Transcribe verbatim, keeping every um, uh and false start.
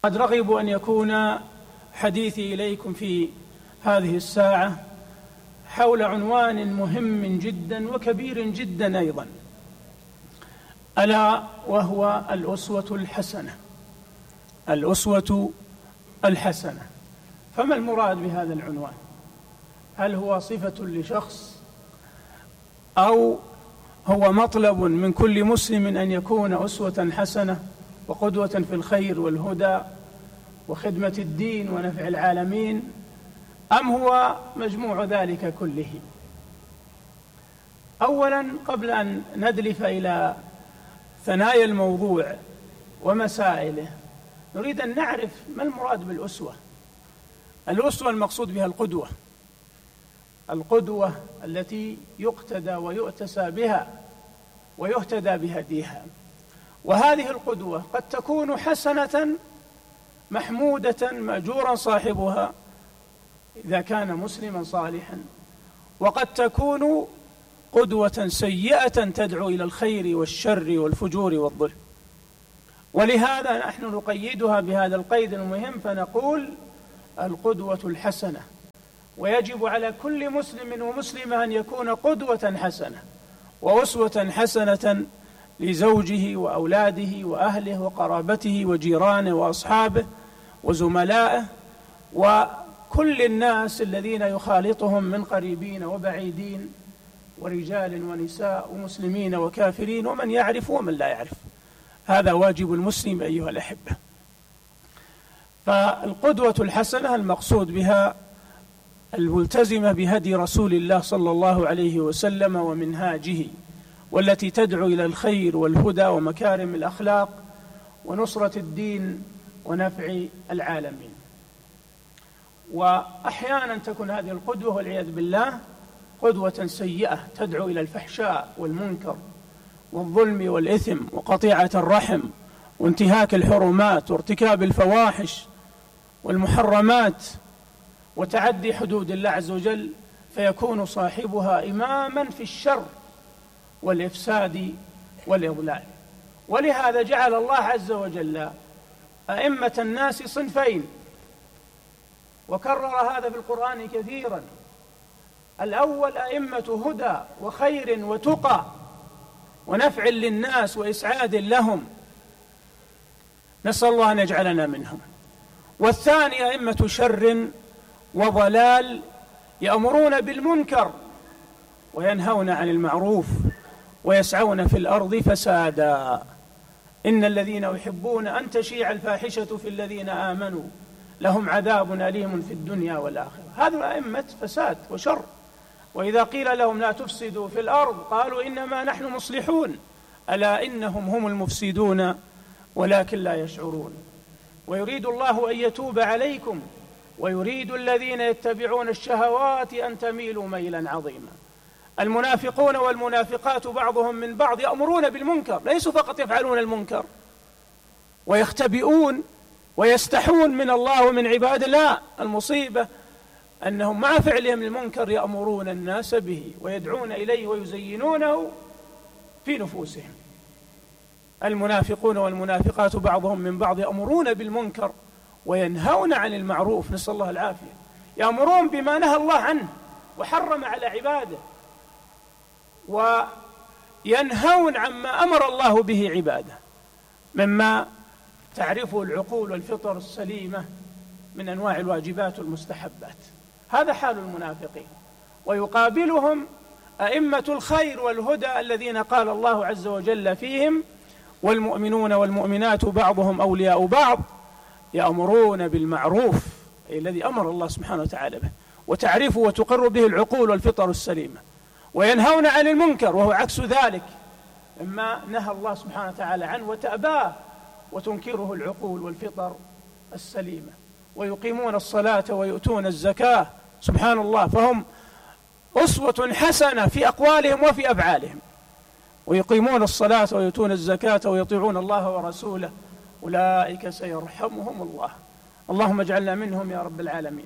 قد رغب أن يكون حديثي إليكم في هذه الساعة حول عنوان مهم جدا وكبير جدا أيضا، ألا وهو الأسوة الحسنة. الأسوة الحسنة، فما المراد بهذا العنوان؟ هل هو صفة لشخص، أو هو مطلب من كل مسلم أن يكون أسوة حسنة وقدوة في الخير والهدى وخدمة الدين ونفع العالمين، أم هو مجموع ذلك كله؟ أولا، قبل أن ندلف إلى ثنايا الموضوع ومسائله، نريد أن نعرف ما المراد بالأسوة. الأسوة المقصود بها القدوة، القدوة التي يقتدى ويؤتسى بها ويهتدى بهديها. وهذه القدوة قد تكون حسنة محمودة مأجورا صاحبها إذا كان مسلما صالحا، وقد تكون قدوة سيئة تدعو إلى الخير والشر والفجور والظلم. ولهذا نحن نقيدها بهذا القيد المهم فنقول القدوة الحسنة. ويجب على كل مسلم ومسلمة أن يكون قدوة حسنة وأسوة حسنة لزوجه وأولاده وأهله وقرابته وجيرانه وأصحابه وزملائه وكل الناس الذين يخالطهم من قريبين وبعيدين، ورجال ونساء ومسلمين وكافرين ومن يعرف ومن لا يعرف. هذا واجب المسلم أيها الأحبة. فالقدوة الحسنة المقصود بها الملتزمة بهدي رسول الله صلى الله عليه وسلم ومنهاجه، والتي تدعو إلى الخير والهدى ومكارم الأخلاق ونصرة الدين ونفع العالمين. وأحيانا تكون هذه القدوة والعياذ بالله قدوة سيئة تدعو إلى الفحشاء والمنكر والظلم والإثم وقطيعة الرحم وانتهاك الحرمات وارتكاب الفواحش والمحرمات وتعدي حدود الله عز وجل، فيكون صاحبها إماما في الشر والإفساد والإضلال. ولهذا جعل الله عز وجل أئمة الناس صنفين، وكرر هذا في القرآن كثيرا. الأول أئمة هدى وخير وتقى ونفع للناس وإسعاد لهم، نسأل الله أن يجعلنا منهم. والثاني أئمة شر وضلال يأمرون بالمنكر وينهون عن المعروف ويسعون في الأرض فسادا. إن الذين يحبون أن تشيع الفاحشة في الذين آمنوا لهم عذاب أليم في الدنيا والآخرة. هذا أئمة فساد وشر. وإذا قيل لهم لا تفسدوا في الأرض قالوا إنما نحن مصلحون ألا إنهم هم المفسدون ولكن لا يشعرون. ويريد الله أن يتوب عليكم ويريد الذين يتبعون الشهوات أن تميلوا ميلا عظيما. المنافقون والمنافقات بعضهم من بعض يأمرون بالمنكر، ليسوا فقط يفعلون المنكر ويختبئون ويستحون من الله ومن عباد الله. المصيبة أنهم مع فعلهم المنكر يأمرون الناس به ويدعون إليه ويزينونه في نفوسهم. المنافقون والمنافقات بعضهم من بعض يأمرون بالمنكر وينهون عن المعروف، نسأل الله العافية. يأمرون بما نهى الله عنه وحرم على عباده، وينهون عما أمر الله به عباده مما تعرفه العقول والفطر السليمة من أنواع الواجبات والمستحبات. هذا حال المنافقين. ويقابلهم أئمة الخير والهدى الذين قال الله عز وجل فيهم والمؤمنون والمؤمنات بعضهم أولياء بعض يأمرون بالمعروف، أي الذي أمر الله سبحانه وتعالى به وتعرفه وتقر به العقول والفطر السليمة، وينهون عن المنكر وهو عكس ذلك مما نهى الله سبحانه وتعالى عنه وتأباه وتنكره العقول والفطر السليمة. ويقيمون الصلاة ويؤتون الزكاة، سبحان الله، فهم أسوة حسنة في أقوالهم وفي أفعالهم. ويقيمون الصلاة ويؤتون الزكاة ويطيعون الله ورسوله أولئك سيرحمهم الله. اللهم اجعلنا منهم يا رب العالمين.